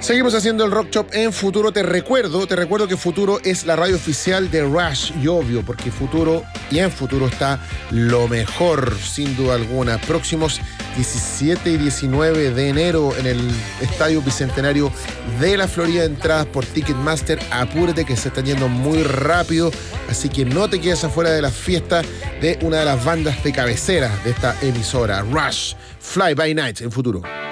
Seguimos haciendo el Rock Shop en Futuro. Te recuerdo que Futuro es la radio oficial de Rush, y obvio, porque Futuro y en Futuro está lo mejor, sin duda alguna. Próximos 17 y 19 de enero en el Estadio Bicentenario de la Florida, entradas por Ticketmaster. Apúrate que se están yendo muy rápido, así que no te quedes afuera de la fiesta de una de las bandas de cabecera de esta emisora, Rush, Fly By Night en Futuro.